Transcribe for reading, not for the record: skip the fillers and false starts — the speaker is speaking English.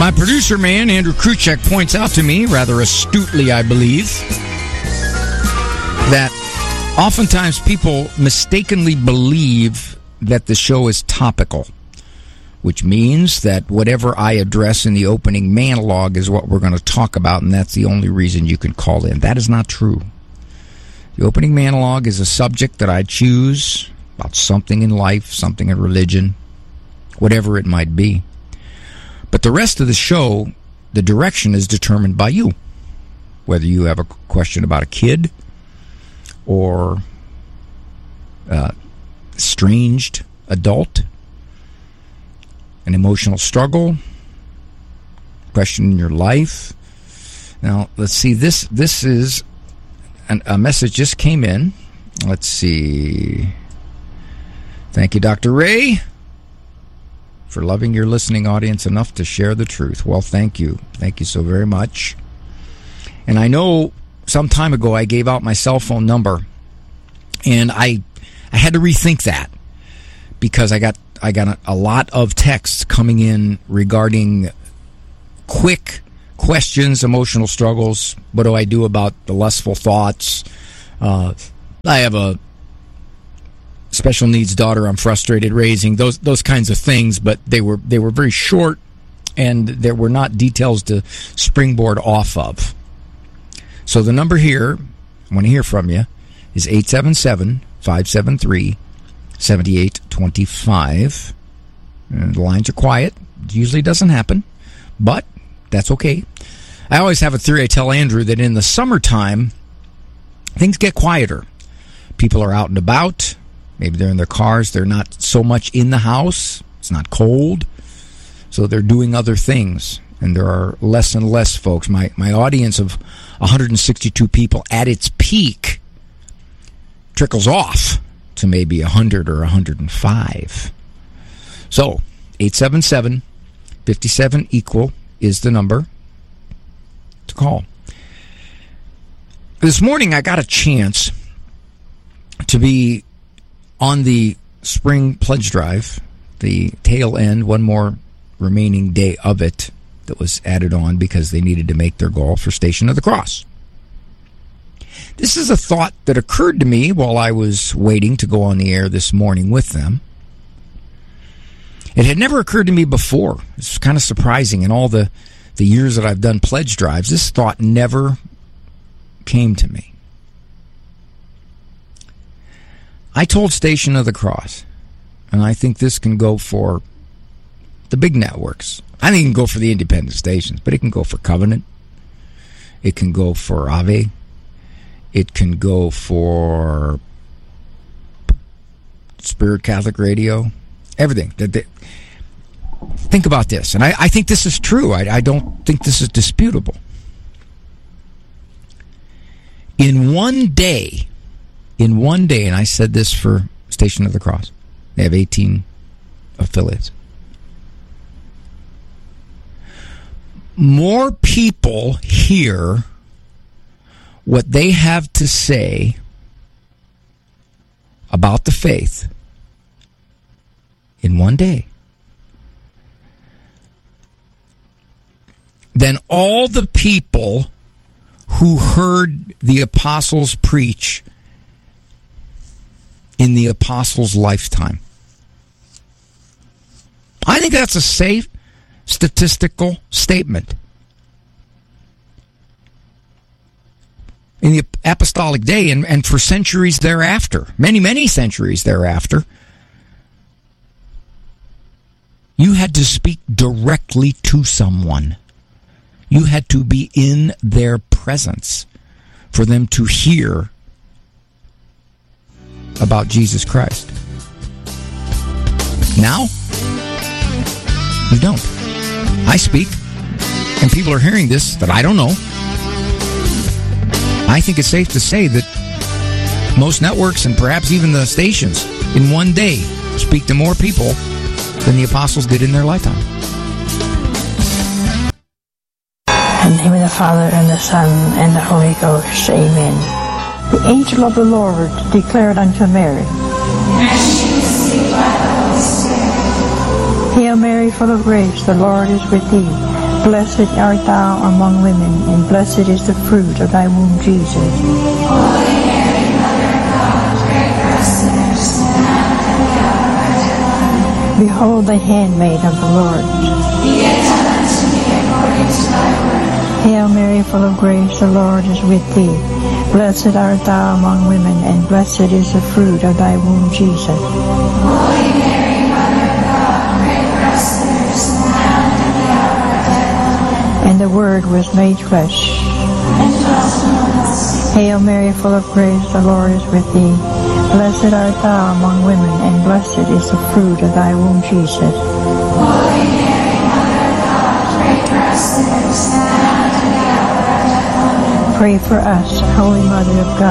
My producer man, Andrew Kruchek, points out to me, rather astutely, I believe, that oftentimes people mistakenly believe that the show is topical, which means that whatever I address in the opening monologue is what we're going to talk about, and that's the only reason you can call in. That is not true. The opening monologue is a subject that I choose about something in life, something in religion, whatever it might be. But the rest of the show, the direction is determined by you. Whether you have a question about a kid or estranged adult, an emotional struggle, question in your life. Now, let's see. This is a message just came in. Let's see. Thank you, Dr. Ray, for loving your listening audience enough to share the truth. Well, thank you. Thank you so very much. And I know some time ago I gave out my cell phone number, and I had to rethink that because I got a lot of texts coming in regarding quick questions, emotional struggles. What do I do about the lustful thoughts? I have a special needs daughter I'm frustrated raising, those kinds of things, but they were very short, and there were not details to springboard off of. So the number here, I want to hear from you, is 877-573-7825. And the lines are quiet. It usually doesn't happen, but that's okay. I always have a theory. I tell Andrew that in the summertime, things get quieter. People are out and about. Maybe they're in their cars. They're not so much in the house. It's not cold. So they're doing other things. And there are less and less folks. My audience of 162 people at its peak trickles off to maybe 100 or 105. So 877-57-EQUAL is the number to call. This morning I got a chance to be on the spring pledge drive, the tail end, one more remaining day of it that was added on because they needed to make their goal for Station of the Cross. This is a thought that occurred to me while I was waiting to go on the air this morning with them. It had never occurred to me before. It's kind of surprising. In all the years that I've done pledge drives, this thought never came to me. I told Station of the Cross, and I think this can go for the big networks. I think it can go for the independent stations, but it can go for Covenant. It can go for Ave. It can go for Spirit Catholic Radio. Everything. Think about this, and I think this is true. I don't think this is disputable. In one day, and I said this for Station of the Cross, they have 18 affiliates. More people hear what they have to say about the faith in one day than all the people who heard the apostles preach in the apostles' lifetime. I think that's a safe statistical statement. In the apostolic day and for centuries thereafter, many centuries thereafter, you had to speak directly to someone. You had to be in their presence for them to hear about Jesus Christ. Now, you don't. I speak, and people are hearing this that I don't know. I think it's safe to say that most networks and perhaps even the stations in one day speak to more people than the apostles did in their lifetime. In the name of the Father, and the Son, and the Holy Ghost. Amen. The angel of the Lord declared unto Mary, Hail Mary, full of grace, the Lord is with thee. Blessed art thou among women, and blessed is the fruit of thy womb, Jesus. Holy Mary, Mother of God, pray for us sinners, now and at the hour of our death. Behold the handmaid of the Lord. Be it done unto me according to thy word. Hail Mary, full of grace, the Lord is with thee. Blessed art thou among women, and blessed is the fruit of thy womb, Jesus. Holy Mary, Mother of God, pray for us sinners, now and at the hour of our death. And the Word was made flesh, and dwelt among us. Hail Mary, full of grace, the Lord is with thee. Blessed art thou among women, and blessed is the fruit of thy womb, Jesus. Holy Mary, Mother of God, pray for us sinners, now and at the hour of our death. Amen. Pray for us, Holy Mother of God.